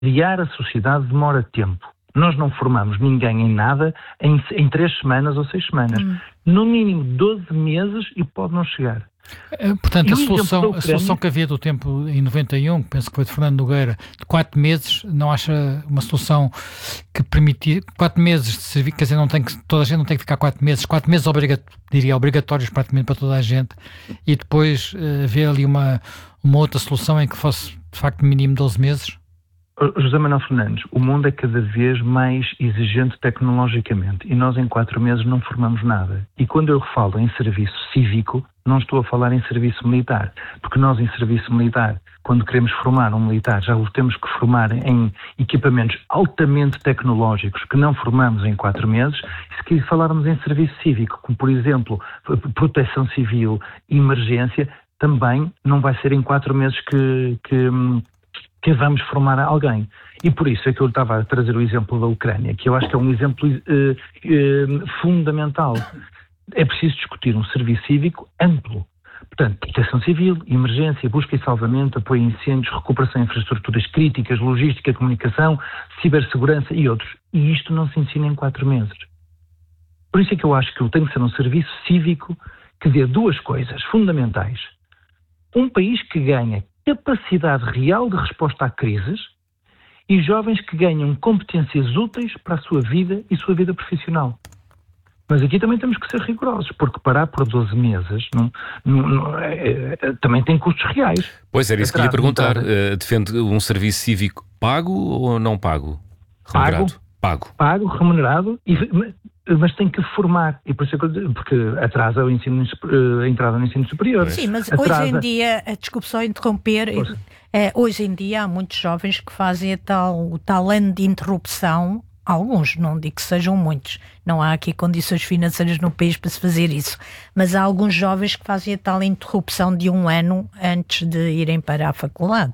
Guiar a sociedade demora tempo. Nós não formamos ninguém em nada em 3 semanas ou 6 semanas. No mínimo 12 meses e pode não chegar. Portanto, a solução que havia do tempo em 91, penso que foi de Fernando Nogueira, de 4 meses, não acha uma solução que permitir 4 meses de serviço, quer dizer, toda a gente não tem que ficar 4 meses obrigatórios praticamente para toda a gente, e depois haver ali uma outra solução em que fosse de facto mínimo 12 meses? José Manuel Fernandes, o mundo é cada vez mais exigente tecnologicamente e nós em 4 meses não formamos nada. E quando eu falo em serviço cívico, não estou a falar em serviço militar, porque nós em serviço militar, quando queremos formar um militar, já o temos que formar em equipamentos altamente tecnológicos que não formamos em 4 meses. E se falarmos em serviço cívico, como por exemplo proteção civil, emergência, também não vai ser em 4 meses que vamos formar alguém. E por isso é que eu estava a trazer o exemplo da Ucrânia, que eu acho que é um exemplo fundamental. É preciso discutir um serviço cívico amplo. Portanto, proteção civil, emergência, busca e salvamento, apoio a incêndios, recuperação de infraestruturas críticas, logística, comunicação, cibersegurança e outros. E isto não se ensina em 4 meses. Por isso é que eu acho que tem que ser um serviço cívico que dê 2 coisas fundamentais. Um país que ganha capacidade real de resposta a crises e jovens que ganham competências úteis para a sua vida e sua vida profissional. Mas aqui também temos que ser rigorosos, porque parar por 12 meses também tem custos reais. Pois era isso que lhe ia perguntar. Defende um serviço cívico pago ou não pago? Remunerado? Pago, remunerado, mas tem que formar. E por isso porque atrasa a entrada no ensino superior. Sim, mas hoje em dia, desculpe só interromper, hoje em dia há muitos jovens que fazem o tal ano de interrupção. Alguns, não digo que sejam muitos, não há aqui condições financeiras no país para se fazer isso, mas há alguns jovens que fazem a tal interrupção de 1 ano antes de irem para a faculdade.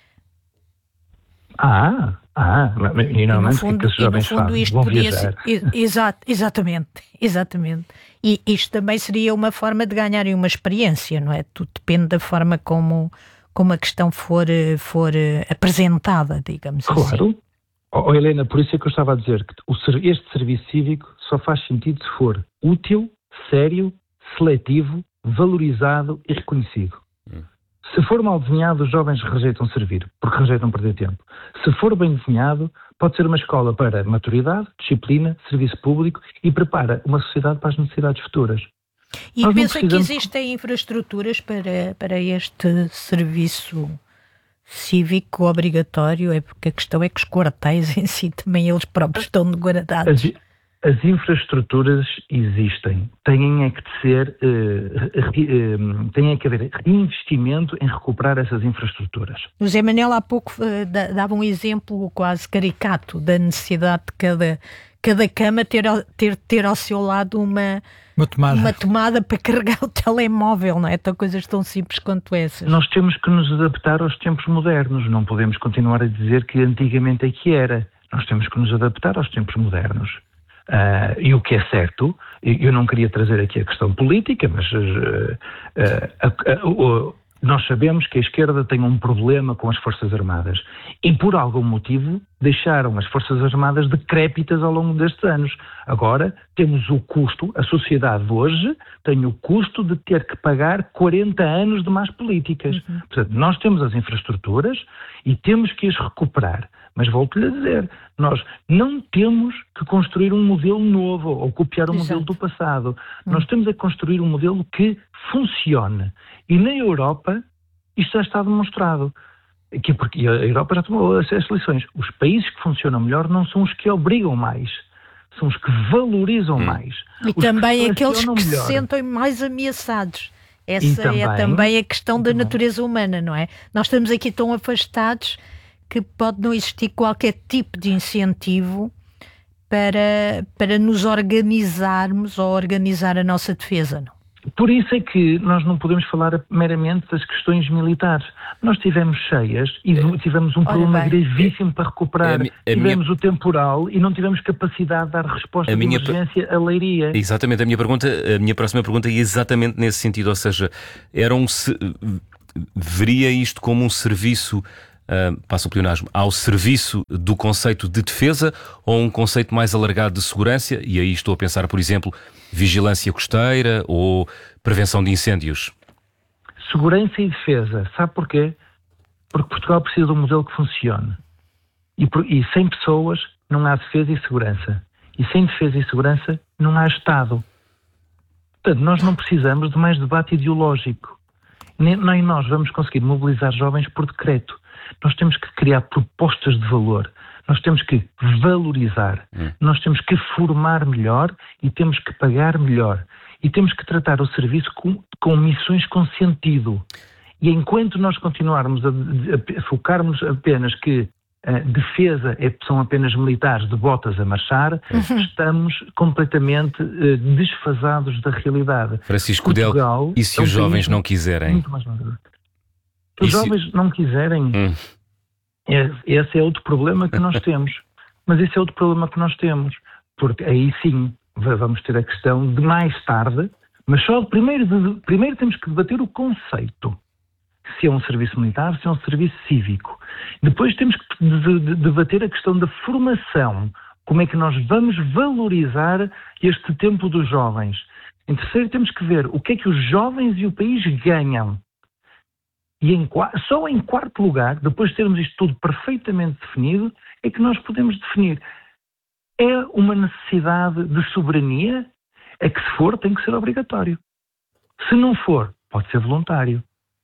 E normalmente o que esses jovens fazem? Vão viajar. Exatamente. E isto também seria uma forma de ganharem uma experiência, não é? Tudo depende da forma como a questão for apresentada, digamos assim. Claro. Helena, por isso é que eu estava a dizer que este serviço cívico só faz sentido se for útil, sério, seletivo, valorizado e reconhecido. Se for mal desenhado, os jovens rejeitam servir, porque rejeitam perder tempo. Se for bem desenhado, pode ser uma escola para maturidade, disciplina, serviço público e prepara uma sociedade para as necessidades futuras. E pensa que existem infraestruturas para este serviço cívico obrigatório? É porque a questão é que os quartéis em si também eles próprios estão degradados. As infraestruturas existem, têm que haver reinvestimento em recuperar essas infraestruturas. O José Manuel há pouco dava um exemplo quase caricato da necessidade de cada cama ter ao seu lado uma tomada para carregar o telemóvel, não é? Então, coisas tão simples quanto essas. Nós temos que nos adaptar aos tempos modernos, não podemos continuar a dizer que antigamente é que era. Nós temos que nos adaptar aos tempos modernos. E o que é certo, eu não queria trazer aqui a questão política, mas nós sabemos que a esquerda tem um problema com as Forças Armadas e por algum motivo deixaram as Forças Armadas decrépitas ao longo destes anos. Agora temos o custo, a sociedade de hoje tem o custo de ter que pagar 40 anos de más políticas. Portanto, nós temos as infraestruturas e temos que as recuperar. Mas volto-lhe a dizer, nós não temos que construir um modelo novo ou copiar um modelo do passado. Nós temos a construir um modelo que funcione. E na Europa isto já está demonstrado. Porque a Europa já tomou as lições. Os países que funcionam melhor não são os que obrigam mais, são os que valorizam mais. E também aqueles que se sentem mais ameaçados. Essa é também a questão da natureza humana, não é? Nós estamos aqui tão afastados que pode não existir qualquer tipo de incentivo para nos organizarmos ou organizar a nossa defesa, não? Por isso é que nós não podemos falar meramente das questões militares. Nós tivemos cheias e tivemos um problema gravíssimo para recuperar. Tivemos o temporal e não tivemos capacidade de dar resposta de emergência à Leiria. Exatamente, a minha próxima pergunta é exatamente nesse sentido, ou seja, veria isto como um serviço passa o pleonasmo, ao serviço do conceito de defesa ou um conceito mais alargado de segurança? E aí estou a pensar, por exemplo, vigilância costeira ou prevenção de incêndios. Segurança e defesa. Sabe porquê? Porque Portugal precisa de um modelo que funcione. E sem pessoas não há defesa e segurança. E sem defesa e segurança não há Estado. Portanto, nós não precisamos de mais debate ideológico. Nem nós vamos conseguir mobilizar jovens por decreto. Nós temos que criar propostas de valor. Nós temos que valorizar. Nós temos que formar melhor e temos que pagar melhor. E temos que tratar o serviço com missões com sentido. E enquanto nós continuarmos a focarmos apenas que a defesa são apenas militares de botas a marchar, estamos completamente desfasados da realidade. Francisco Del, e se os jovens não quiserem? Se os jovens não quiserem, esse é outro problema que nós temos. Mas esse é outro problema que nós temos. Porque aí sim vamos ter a questão de mais tarde, mas só primeiro temos que debater o conceito. Se é um serviço militar, se é um serviço cívico. Depois temos que debater a questão da formação. Como é que nós vamos valorizar este tempo dos jovens? Em terceiro, temos que ver o que é que os jovens e o país ganham. E só em quarto lugar, depois de termos isto tudo perfeitamente definido, é que nós podemos definir. É uma necessidade de soberania? É que se for, tem que ser obrigatório. Se não for, pode ser voluntário.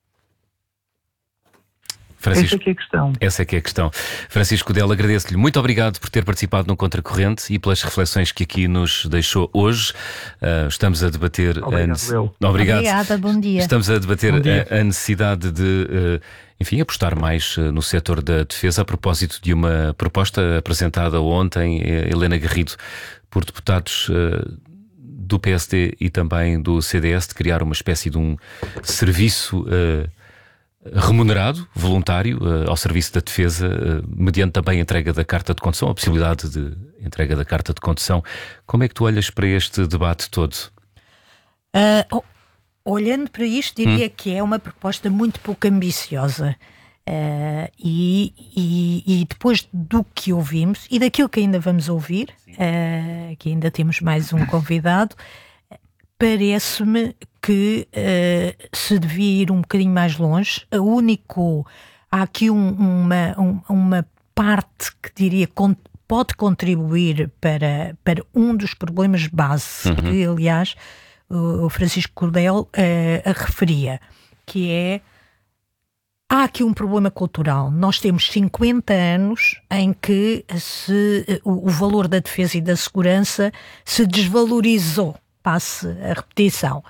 Francisco, essa é que é a questão. Essa é que é a questão. Francisco Del, agradeço-lhe. Muito obrigado por ter participado no Contracorrente e pelas reflexões que aqui nos deixou hoje. Estamos a debater... Obrigado. Obrigada, bom dia. Estamos a debater a necessidade de, enfim, apostar mais no setor da defesa a propósito de uma proposta apresentada ontem, Helena Garrido, por deputados do PSD e também do CDS, de criar uma espécie de um serviço remunerado, voluntário, ao serviço da defesa, mediante também a entrega da carta de condução, a possibilidade de entrega da carta de condução. Como é que tu olhas para este debate todo? Olhando para isto, diria que é uma proposta muito pouco ambiciosa. E depois do que ouvimos e daquilo que ainda vamos ouvir, que ainda temos mais um convidado, parece-me que se devia ir um bocadinho mais longe. Há aqui uma parte que diria pode contribuir para um dos problemas base, que aliás o Francisco Cordel referia, que é: há aqui um problema cultural. Nós temos 50 anos em que o valor da defesa e da segurança se desvalorizou, passe a repetição,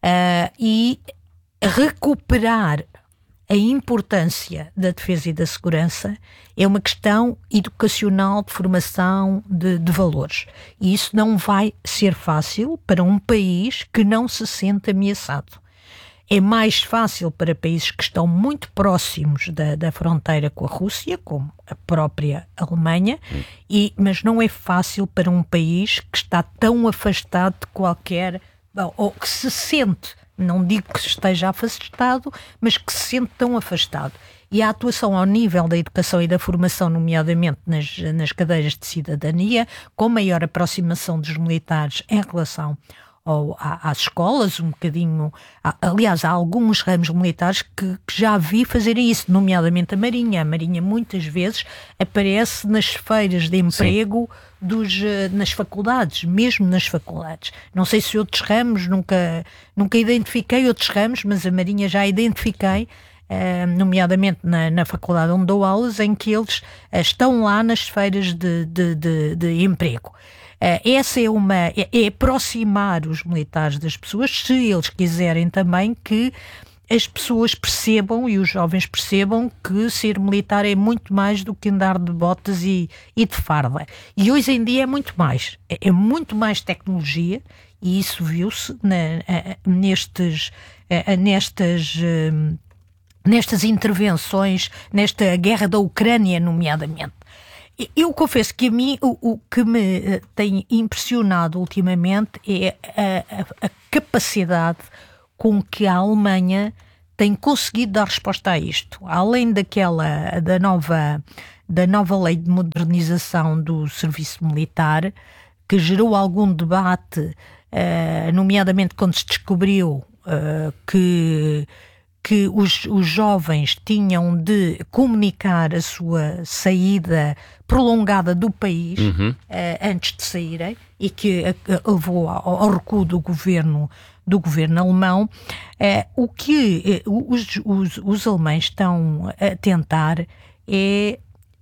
e recuperar a importância da defesa e da segurança é uma questão educacional, de formação de valores. E isso não vai ser fácil para um país que não se sente ameaçado. É mais fácil para países que estão muito próximos da fronteira com a Rússia, como a própria Alemanha, mas não é fácil para um país que está tão afastado de qualquer... ou que se sente, não digo que esteja afastado, mas que se sente tão afastado. E a atuação ao nível da educação e da formação, nomeadamente nas cadeiras de cidadania, com maior aproximação dos militares em relação às escolas, um bocadinho... Aliás, há alguns ramos militares que já vi fazerem isso, nomeadamente a Marinha. A Marinha muitas vezes aparece nas feiras de emprego nas faculdades, mesmo nas faculdades. Não sei se outros ramos, nunca identifiquei outros ramos, mas a Marinha já identifiquei, nomeadamente na faculdade onde dou aulas, em que eles estão lá nas feiras de emprego. Essa é aproximar os militares das pessoas, se eles quiserem também que as pessoas percebam e os jovens percebam que ser militar é muito mais do que andar de botas e de farda. E hoje em dia é muito mais. É muito mais tecnologia, e isso viu-se nestas intervenções, nesta guerra da Ucrânia, nomeadamente. Eu confesso que a mim o que me tem impressionado ultimamente é a capacidade com que a Alemanha tem conseguido dar resposta a isto. Além da nova lei de modernização do serviço militar, que gerou algum debate, nomeadamente quando se descobriu que os jovens tinham de comunicar a sua saída prolongada do país antes de saírem, e que levou ao recuo do governo alemão. O que os alemães estão a tentar é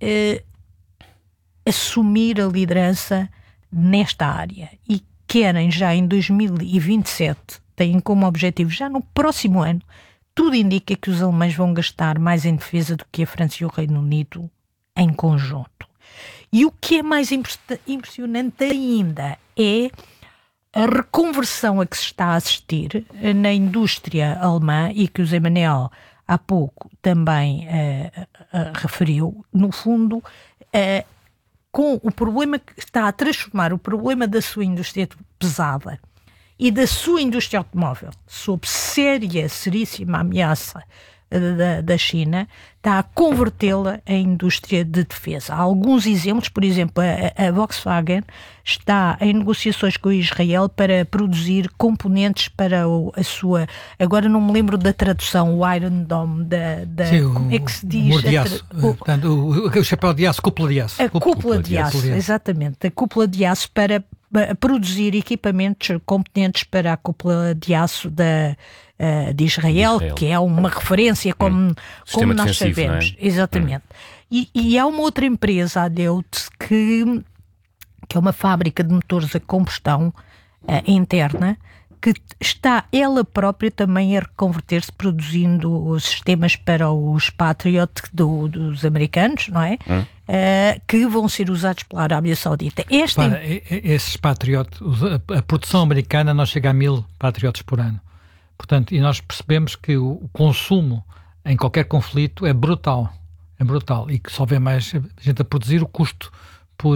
assumir a liderança nesta área, e querem já em 2027, têm como objetivo já no próximo ano. Tudo indica que os alemães vão gastar mais em defesa do que a França e o Reino Unido em conjunto. E o que é mais impressionante ainda é a reconversão a que se está a assistir na indústria alemã, e que o Zé Manel há pouco também referiu, no fundo, com o problema que está a transformar o problema da sua indústria pesada e da sua indústria automóvel sob seríssima ameaça da China, está a convertê-la em indústria de defesa. Há alguns exemplos, por exemplo, a Volkswagen está em negociações com Israel para produzir componentes para a sua... Agora não me lembro da tradução, o Iron Dome, como é que se diz? O chapéu de aço, cúpula de aço. A cúpula de aço, exatamente. A cúpula de aço para produzir equipamentos, componentes para a cúpula de aço de Israel, que é uma referência, como nós sabemos. É? Exatamente. E há uma outra empresa, a Deutz, que é uma fábrica de motores a combustão interna, que está ela própria também a reconverter-se, produzindo os sistemas para os Patriot dos americanos, não é? Que vão ser usados pela Arábia Saudita. Esses Patriot, a produção americana não chega a 1000 Patriots por ano. Portanto, e nós percebemos que o consumo em qualquer conflito é brutal. E que se houver mais gente a produzir, o custo por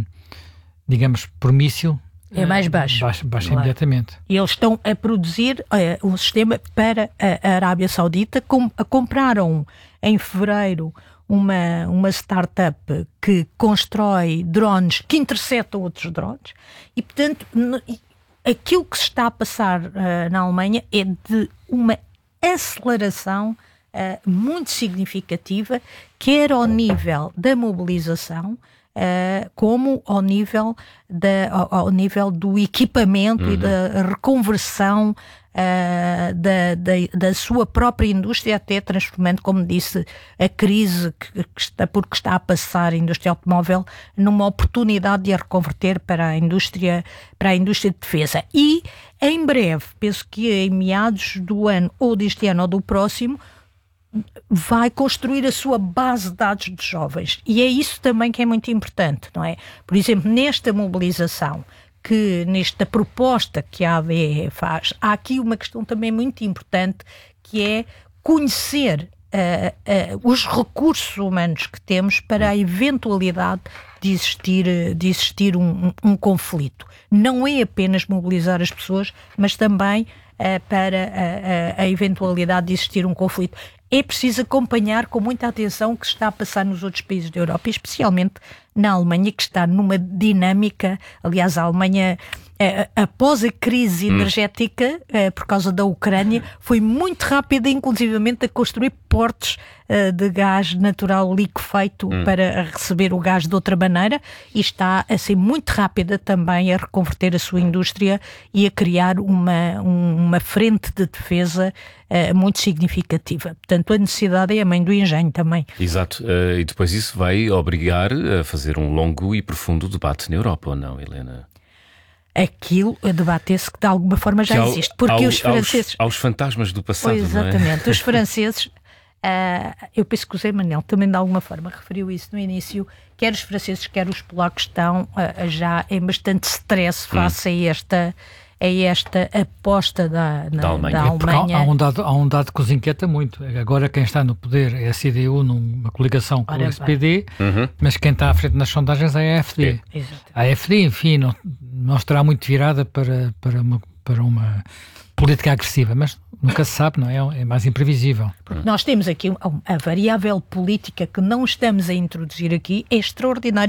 míssil é mais baixo. Baixa imediatamente. E eles estão a produzir um sistema para a Arábia Saudita. Compraram em fevereiro uma startup que constrói drones que interceptam outros drones, e, portanto, aquilo que se está a passar na Alemanha é de uma aceleração muito significativa, quer ao nível da mobilização, como ao nível do equipamento e da reconversão da sua própria indústria, até transformando, como disse, a crise porque está a passar a indústria automóvel numa oportunidade de a reconverter para a indústria de defesa. E em breve, penso que em meados do ano, ou deste ano ou do próximo, vai construir a sua base de dados de jovens. E é isso também que é muito importante, não é? Por exemplo, nesta mobilização, nesta proposta que a ADE faz, há aqui uma questão também muito importante, que é conhecer os recursos humanos que temos para a eventualidade de existir um conflito. Não é apenas mobilizar as pessoas, mas também para a eventualidade de existir um conflito. É preciso acompanhar com muita atenção o que está a passar nos outros países da Europa, especialmente na Alemanha, que está numa dinâmica. Aliás, a Alemanha, após a crise energética, por causa da Ucrânia, foi muito rápida, inclusivamente, a construir portos de gás natural liquefeito para receber o gás de outra maneira, e está a ser muito rápida também a reconverter a sua indústria e a criar uma frente de defesa muito significativa. Portanto, a necessidade é a mãe do engenho também. Exato. E depois isso vai obrigar a fazer um longo e profundo debate na Europa, ou não, Helena? Aquilo, a debate esse que de alguma forma já existe. Porque os franceses... Aos fantasmas do passado, exatamente. Não é? Os franceses... eu penso que o Zé Manel também de alguma forma referiu isso no início, quer os franceses, quer os polacos estão já em bastante stress face a esta aposta da Alemanha. Há um dado que os inquieta muito. Agora quem está no poder é a CDU, numa coligação com o SPD, mas quem está à frente nas sondagens é a AfD. A AfD, enfim, não estará muito virada para política agressiva, mas nunca se sabe, não é? É mais imprevisível. Porque nós temos aqui a variável política que não estamos a introduzir aqui, é extraordinária.